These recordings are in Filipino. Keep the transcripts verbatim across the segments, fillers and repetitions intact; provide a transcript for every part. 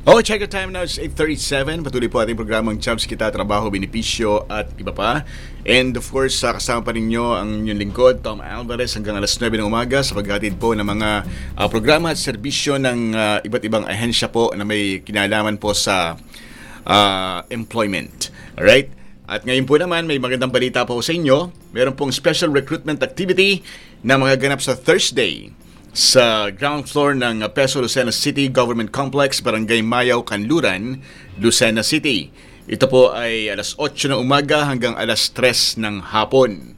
Oh, check your time now. It's eight thirty-seven. Patuloy po ating programang Jobs Kita, Trabaho, Benepisyo at iba pa. And of course, uh, kasama pa ninyo ang inyong lingkod, Tom Alvarez, hanggang alas nuwebe ng umaga sa paghatid po ng mga uh, programa at serbisyo ng uh, iba't ibang ahensya po na may kinalaman po sa uh, employment. Alright? At ngayon po naman, may magandang balita po sa inyo. Meron pong special recruitment activity na magaganap sa Thursday sa ground floor ng Peso Lucena City Government Complex, Barangay Mayaw, Kanluran, Lucena City. Ito po ay alas otso ng umaga hanggang alas tres ng hapon.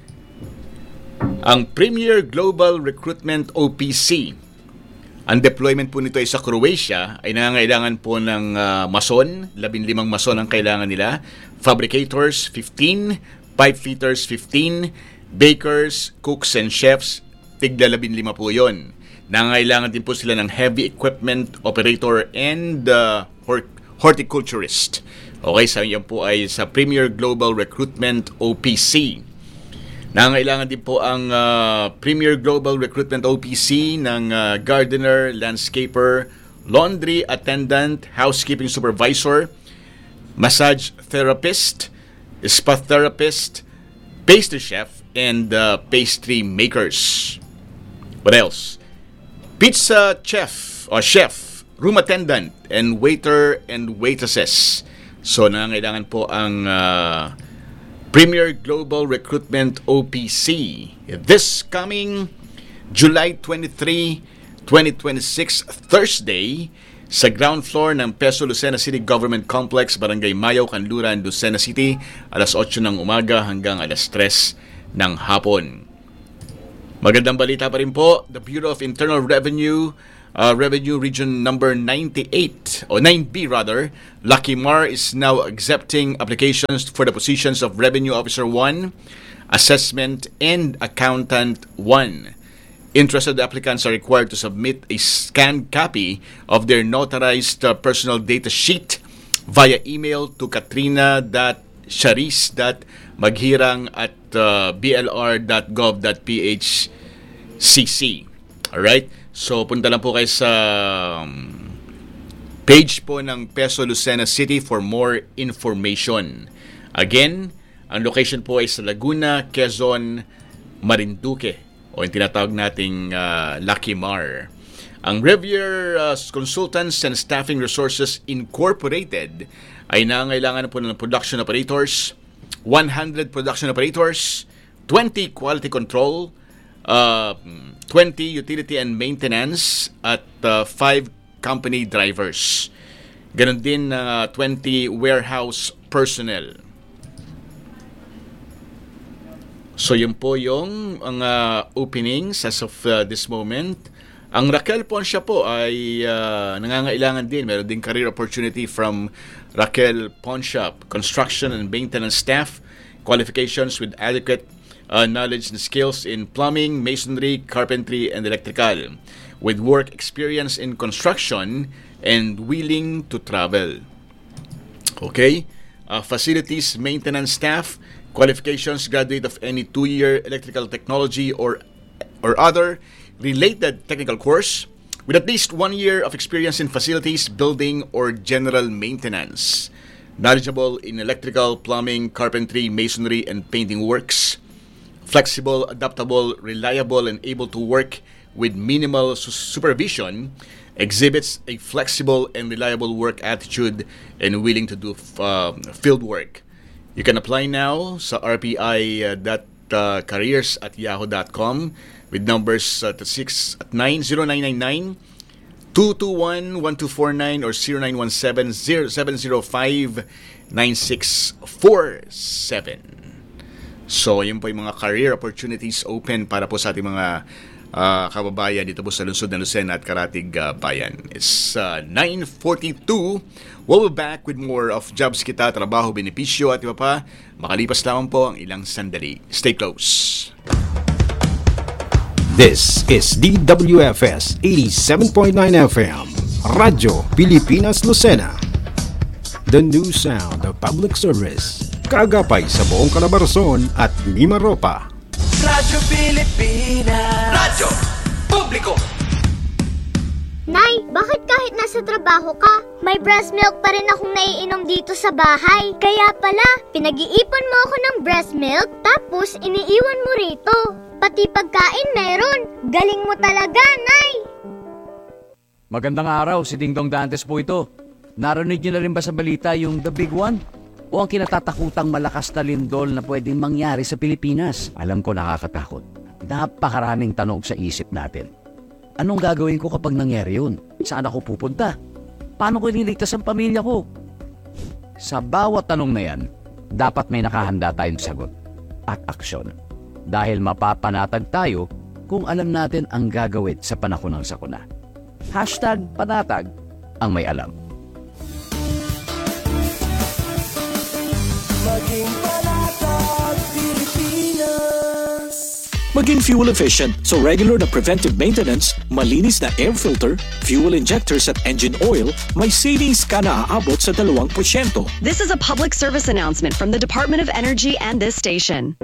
Ang Premier Global Recruitment O P C, ang deployment po nito ay sa Croatia, ay nangangailangan po ng uh, mason, labing limang mason ang kailangan nila, fabricators, fifteen, pipe fitters, fifteen, bakers, cooks and chefs, tigla labing lima po yun. Nangangailangan din po sila ng heavy equipment operator and uh, hort- horticulturist. Okay, so yan po ay sa Premier Global Recruitment O P C. Nangangailangan din po ang uh, Premier Global Recruitment O P C ng uh, gardener, landscaper, laundry attendant, housekeeping supervisor, massage therapist, spa therapist, pastry chef, and uh, pastry makers. What else? Pizza chef or chef, room attendant, and waiter and waitresses. So, nangangailangan po ang uh, Premier Global Recruitment O P C this coming July twenty-third, twenty twenty-six, Thursday, sa ground floor ng Peso Lucena City Government Complex, Barangay Mayaw, Kanluran, Lucena City, alas otso ng umaga hanggang alas tres ng hapon. Magandang balita pa rin po, the Bureau of Internal Revenue, uh, Revenue Region number ninety-eight, or nine B rather, Lucky Mar is now accepting applications for the positions of Revenue Officer one, Assessment, and Accountant one. Interested applicants are required to submit a scanned copy of their notarized uh, personal data sheet via email to katrina dot charis dot maghirang at uh, b l r dot gov dot p h c c. Alright? So, punta lang po kayo sa um, page po ng Peso Lucena City for more information. Again, ang location po ay sa Laguna, Quezon, Marinduque, o yung tinatawag nating uh, Lucky Mar. Ang Revier uh, Consultants and Staffing Resources Incorporated ay nangangailangan po ng production operators, one hundred production operators, twenty quality control, uh, twenty utility and maintenance, at uh, five company drivers. Ganon din uh, twenty warehouse personnel. So yun po yung ang uh, openings as of uh, this moment. Ang Raquel Poncia po ay uh, nangangailangan din. Meron din career opportunity from Raquel Poncia, construction and maintenance staff, qualifications with adequate uh, knowledge and skills in plumbing, masonry, carpentry, and electrical, with work experience in construction and willing to travel. Okay? Uh, facilities maintenance staff, qualifications, graduate of any two-year electrical technology or or other related technical course with at least one year of experience in facilities, building, or general maintenance. Knowledgeable in electrical, plumbing, carpentry, masonry, and painting works. Flexible, adaptable, reliable, and able to work with minimal su- supervision. Exhibits a flexible and reliable work attitude and willing to do f- uh, field work. You can apply now sa r p i dot careers at yahoo dot com with numbers at six at nine zero nine nine nine two two one one two four nine or zero nine one seven zero seven zero five nine six four seven. So, yun po yung mga career opportunities open para po sa ating mga uh, kababayan dito po sa lungsod ng Lucena at Karatig uh, Bayan. It's uh, nine forty-two. We'll be back with more of Jobs Kita, Trabaho, Benepisyo at iba pa. Makalipas lamang po ang ilang sandali. Stay close. This is D W F S eighty-seven point nine F M, Radyo Pilipinas Lucena. The new sound of public service. Kagapay sa buong Calabarzon at Mimaropa. Radyo Pilipinas. Radyo Publiko. Nay, bakit kahit na nasa trabaho ka. May breast milk pa rin akong naiinom dito sa bahay. Kaya pala, pinag-iipon mo ako ng breast milk, tapos iniiwan mo rito. Pati pagkain meron. Galing mo talaga, Nay! Magandang araw, si Dingdong Dantes po ito. Narinig niyo na rin ba sa balita yung The Big One? O ang kinatatakutang malakas na lindol na pwedeng mangyari sa Pilipinas? Alam ko nakakatakot. Napakaraming tanong sa isip natin. Anong gagawin ko kapag nangyari yun? Saan ako pupunta? Paano ko ililigtas ang pamilya ko? Sa bawat tanong na yan, dapat may nakahanda tayong sagot at aksyon. Dahil mapapanatag tayo kung alam natin ang gagawin sa panahon ng sakuna. Hashtag panatag ang may alam. Maging panatag Pilipinas. Maging fuel efficient, so regular na preventive maintenance, malinis na air filter, fuel injectors at engine oil, may savings ka na aabot sa dalawang porsyento. This is a public service announcement from the Department of Energy and this station.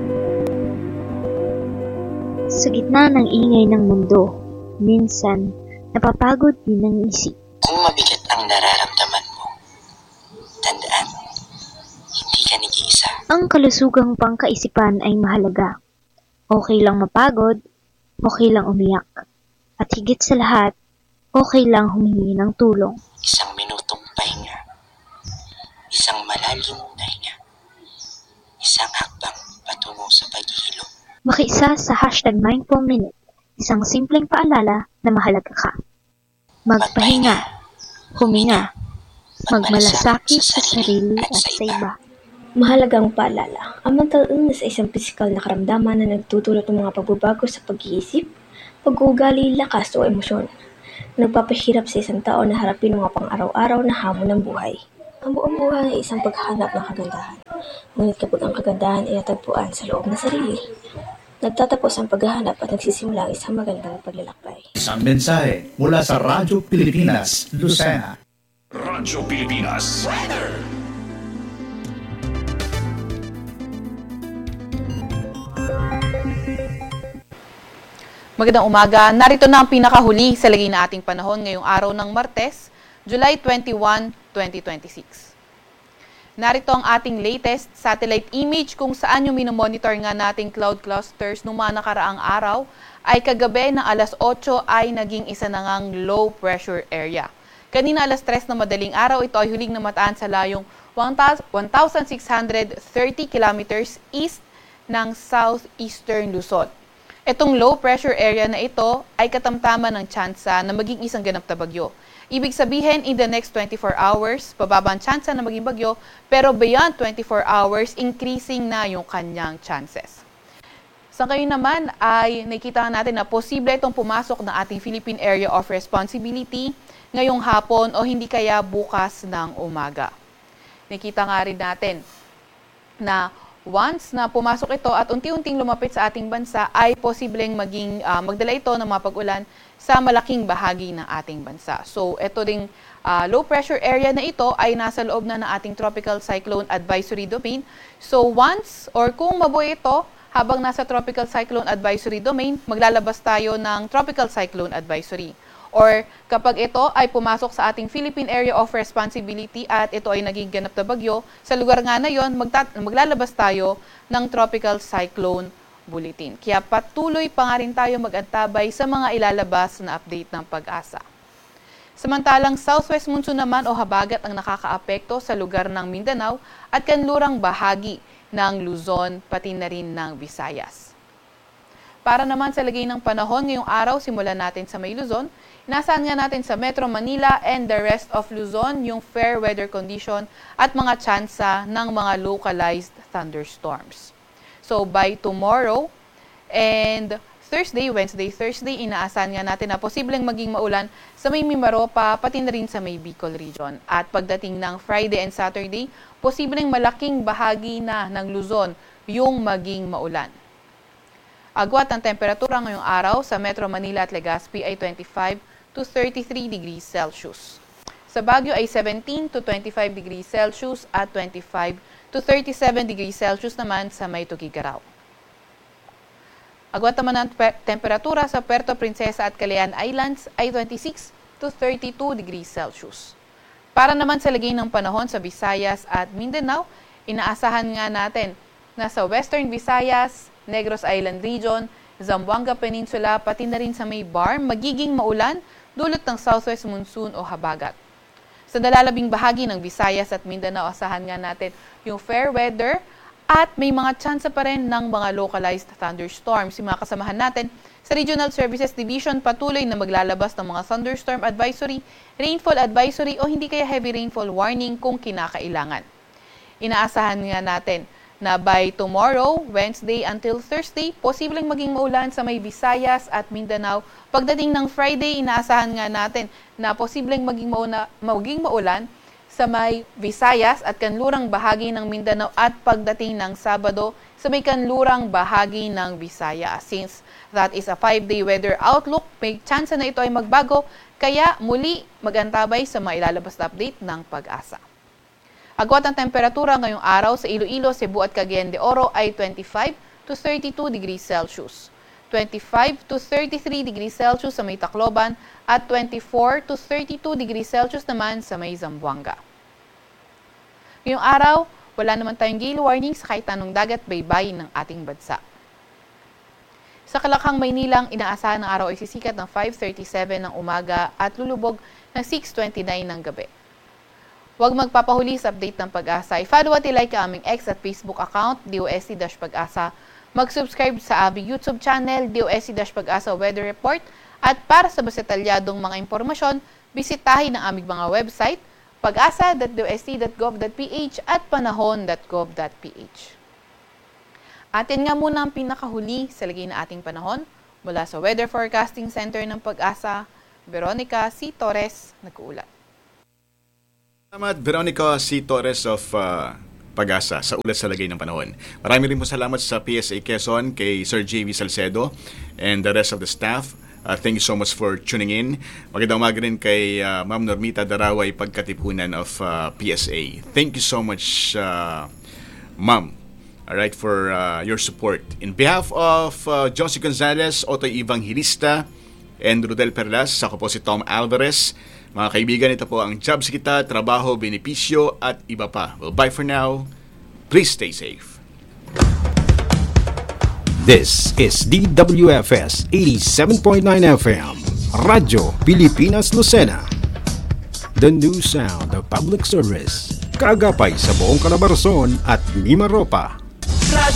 Sa gitna ng ingay ng mundo, minsan, napapagod din ang isip. Kung mabigat ang nararamdaman mo, tandaan, hindi ka nag-iisa. Ang kalusugang pangkaisipan ay mahalaga. Okay lang mapagod, okay lang umiyak. At higit sa lahat, okay lang humingi ng tulong. Isang minutong pahinga, isang malalim na hinga, isang hakbang patungo sa paghihilom. Makiisa sa hashtag Mindful Minute, isang simpleng paalala na mahalaga ka. Magpahinga, huminga, magmalasakit sa sarili at sa iba. Mahalagang paalala, ang mental illness ay isang pisikal na karamdaman na nagtutulot ng mga pagbabago sa pag-iisip, pag-uugali, lakas o emosyon. Nagpapahirap sa isang tao na harapin mga pang-araw-araw na hamon ng buhay. Ang buong buhay ay isang paghanap ng kagandahan. Ngunit kapag ang kagandahan ay natagpuan sa loob ng sarili, nagtatapos ang paghahanap at nagsisimula ang isang magandang paglalakbay. Isang mensahe mula sa Radyo Pilipinas, Lucena. Radyo Pilipinas. Weather! Magandang umaga. Narito na ang pinakahuli sa lagay na ating panahon ngayong araw ng Martes, July twenty-first, twenty twenty-six. Narito ang ating latest satellite image kung saan yung minomonitor nga nating cloud clusters nung mga nakaraang araw ay kagabi ng alas otso ay naging isa na ngang low pressure area. Kanina alas tres na madaling araw, ito ay huling namataan sa layong one thousand six hundred thirty kilometers east ng southeastern Luzon. Itong low pressure area na ito ay katamtaman ng tsansa na maging isang ganap na bagyo. Ibig sabihin, in the next twenty-four hours, bababa ang tsansa na maging bagyo, pero beyond twenty-four hours, increasing na yung kanyang chances. Sa ngayon naman ay nakita natin na posible itong pumasok ng ating Philippine Area of Responsibility ngayong hapon o hindi kaya bukas ng umaga. Nakita nga rin natin na once na pumasok ito at unti-unting lumapit sa ating bansa ay posibleng maging uh, magdala ito ng mga pag-ulan sa malaking bahagi ng ating bansa. So ito ding uh, low pressure area na ito ay nasa loob na ng ating Tropical Cyclone Advisory Domain. So once or kung mabuhay ito habang nasa Tropical Cyclone Advisory Domain, maglalabas tayo ng Tropical Cyclone Advisory. Or kapag ito ay pumasok sa ating Philippine Area of Responsibility at ito ay naging ganap na bagyo, sa lugar nga na yon, maglalabas tayo ng Tropical Cyclone Bulletin. Kaya patuloy pa nga rin tayo mag-antabay sa mga ilalabas na update ng Pag-asa. Samantalang Southwest Monsoon naman o habagat ang nakakaapekto sa lugar ng Mindanao at kanlurang bahagi ng Luzon pati na rin ng Visayas. Para naman sa lagay ng panahon ngayong araw, simulan natin sa May Luzon. Inaasahan nga natin sa Metro Manila and the rest of Luzon yung fair weather condition at mga tsansa ng mga localized thunderstorms. So by tomorrow and Thursday, Wednesday, Thursday, inaasahan nga natin na posibleng maging maulan sa may Mimaropa, pati na rin sa may Bicol region. At pagdating ng Friday and Saturday, posibleng malaking bahagi na ng Luzon yung maging maulan. Agwat ang temperatura ngayong araw sa Metro Manila at Legazpi ay twenty-five to thirty-three degrees Celsius. Sa Baguio ay seventeen to twenty-five degrees Celsius at twenty-five to thirty-seven degrees Celsius naman sa may Tuguegarao. Agwat naman ang temperatura sa Puerto Princesa at Calayan Islands ay twenty-six to thirty-two degrees Celsius. Para naman sa lagay ng panahon sa Visayas at Mindanao, inaasahan nga natin na sa Western Visayas, Negros Island Region, Zamboanga Peninsula, pati na rin sa may Bar, magiging maulan dulot ng southwest monsoon o habagat. Sa nalalabing bahagi ng Visayas at Mindanao, asahan nga natin yung fair weather at may mga tsansa pa rin ng mga localized thunderstorms. Yung mga kasamahan natin sa Regional Services Division patuloy na maglalabas ng mga thunderstorm advisory, rainfall advisory o hindi kaya heavy rainfall warning kung kinakailangan. Inaasahan nga natin na by tomorrow, Wednesday until Thursday, posibleng maging maulan sa may Visayas at Mindanao. Pagdating ng Friday, inaasahan nga natin na posibleng maging, mauna, maging maulan sa may Visayas at kanlurang bahagi ng Mindanao at pagdating ng Sabado sa may kanlurang bahagi ng Visayas. Since that is a five-day weather outlook, may chance na ito ay magbago, kaya muli magantabay sa mga ilalabas na update ng Pag-asa. Agwat ang temperatura ngayong araw sa Iloilo, Cebu at Cagayan de Oro ay twenty-five to thirty-two degrees Celsius, twenty-five to thirty-three degrees Celsius sa may Tacloban at twenty-four to thirty-two degrees Celsius naman sa may Zamboanga. Ngayong araw, wala naman tayong gale warning sa kahit anong dagat baybay ng ating bansa. Sa Kalakhang, Maynilang, inaasahan ng araw ay sisikat ng five thirty-seven ng umaga at lulubog ng six twenty-nine ng gabi. Huwag magpapahuli sa update ng Pag-asa. I-follow at i-like ang aming X at Facebook account, D O S C Pag-asa. Mag-subscribe sa aming YouTube channel, D O S C Pag-asa Weather Report. At para sa mas detalyadong mga impormasyon, bisitahin ang aming mga website, pag-asa dot d o s c dot gov dot p h at panahon dot gov dot p h. Atin nga muna ang pinakahuli sa lagay na ating panahon mula sa Weather Forecasting Center ng Pag-asa, Veronica C. Torres, nag-uulat. Salamat, Veronica C. Torres of uh, Pag-asa sa ulat sa lagay ng panahon. Marami rin po salamat sa P S A Quezon, kay Sir J V Salcedo and the rest of the staff. Uh, thank you so much for tuning in. Magandang umaga rin kay uh, Ma'am Normita Daraway, Pagkatipunan of uh, P S A. Thank you so much, uh, Ma'am, all right, for uh, your support. In behalf of uh, Josie Gonzalez, Otoy Evangelista, and Rodel Perlas, ako po si Tom Alvarez. Mga kaibigan, ito po ang Jobs Kita, Trabaho, Benepisyo at iba pa. Well, bye for now. Please stay safe. This is D W F S eighty-seven point nine F M, Radyo Pilipinas Lucena. The new sound of public service. Kagapay sa buong Calabarzon at Mimaropa.